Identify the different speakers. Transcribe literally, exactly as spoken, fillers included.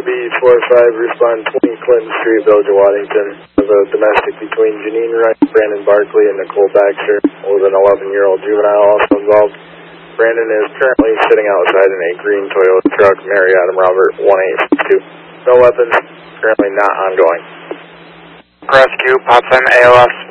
Speaker 1: B four five, respond twenty Clinton Street, Village of Waddington. Of a domestic between Janine Wright, Brandon Barkley, and Nicole Baxter, with an eleven-year-old juvenile also involved. Brandon is currently sitting outside in a green Toyota truck, Mary Adam Robert one eight six two. No weapons, currently not ongoing.
Speaker 2: Rescue, Pop ten A L S.